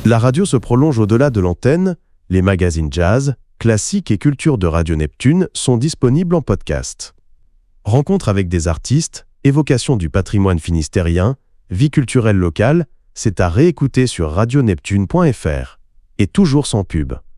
La radio se prolonge au-delà de l'antenne, les magazines jazz, classiques et culture de Radio Neptune sont disponibles en podcast. Rencontres avec des artistes, évocation du patrimoine finistérien, vie culturelle locale, c'est à réécouter sur radioneptune.fr. Et toujours sans pub.